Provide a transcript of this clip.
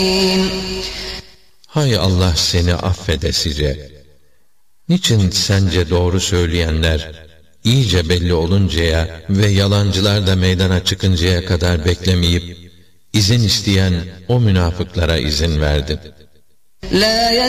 Hay Allah seni affedesice! Niçin sence doğru söyleyenler iyice belli oluncaya ve yalancılar da meydana çıkıncaya kadar beklemeyip izin isteyen o münafıklara izin verdin?